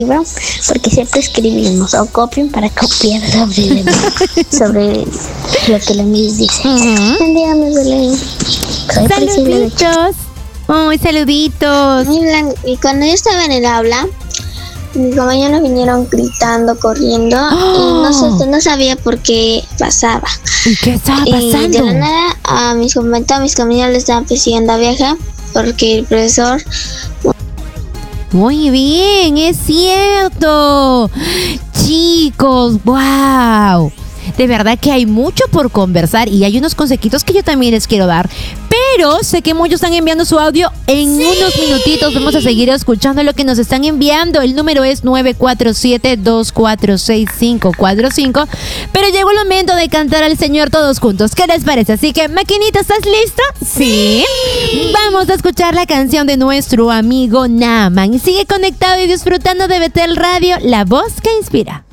porque siempre escribimos o copian para copiar sobre lo que la Miss dice. Bendiga, Belén. Saluditos. ¡Ay, saluditos! Y cuando yo estaba en el aula, mis compañeros vinieron gritando, corriendo, y no sabía por qué pasaba. ¿Y qué estaba pasando? Y de la nada a mis compañeros le estaban persiguiendo a viaje porque el profesor... Muy bien, es cierto. Chicos, wow. De verdad que hay mucho por conversar y hay unos consejitos que yo también les quiero dar. Pero sé que muchos están enviando su audio. En unos minutitos vamos a seguir escuchando lo que nos están enviando. El número es 947-246-545. Pero llegó el momento de cantar al Señor todos juntos. ¿Qué les parece? Así que, maquinita, ¿estás listo? Sí. Vamos a escuchar la canción de nuestro amigo Naman. Y sigue conectado y disfrutando de Betel Radio, la voz que inspira.